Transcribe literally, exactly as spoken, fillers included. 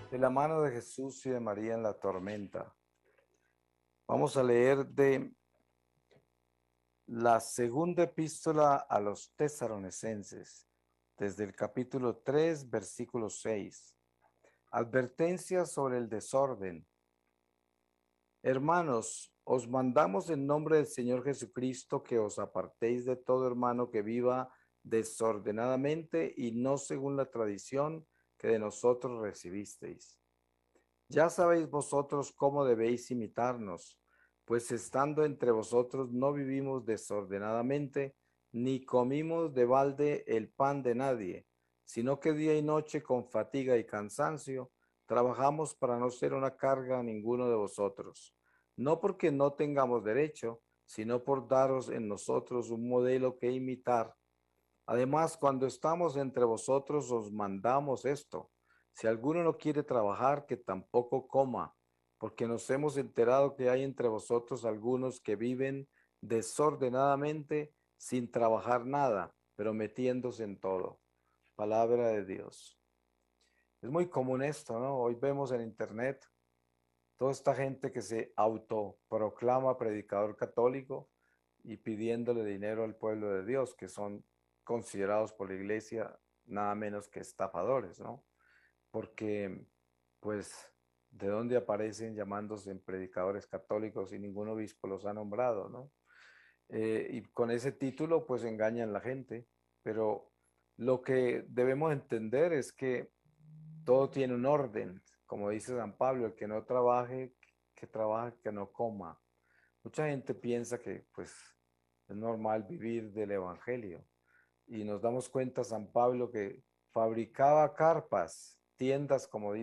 De la mano de Jesús y de María en la tormenta. Vamos a leer de la segunda epístola a los Tesalonicenses, desde el capítulo tres, versículo seis. Advertencia sobre el desorden. Hermanos, os mandamos en nombre del Señor Jesucristo que os apartéis de todo hermano que viva desordenadamente y no según la tradición que de nosotros recibisteis. Ya sabéis vosotros cómo debéis imitarnos, pues estando entre vosotros no vivimos desordenadamente, ni comimos de balde el pan de nadie, sino que día y noche con fatiga y cansancio trabajamos para no ser una carga a ninguno de vosotros, no porque no tengamos derecho, sino por daros en nosotros un modelo que imitar. Además, cuando estamos entre vosotros os mandamos esto: si alguno no quiere trabajar, que tampoco coma, porque nos hemos enterado que hay entre vosotros algunos que viven desordenadamente sin trabajar nada, pero metiéndose en todo. Palabra de Dios. Es muy común esto, ¿no? Hoy vemos en internet toda esta gente que se autoproclama predicador católico y pidiéndole dinero al pueblo de Dios, que son considerados por la iglesia nada menos que estafadores, ¿no? Porque, pues, ¿de dónde aparecen llamándose predicadores católicos y ningún obispo los ha nombrado, ¿no? Eh, y con ese título, pues, engañan a la gente, pero lo que debemos entender es que todo tiene un orden, como dice San Pablo: el que no trabaje, que trabaje, que no coma. Mucha gente piensa que pues es normal vivir del evangelio, y nos damos cuenta San Pablo que fabricaba carpas, tiendas, como dice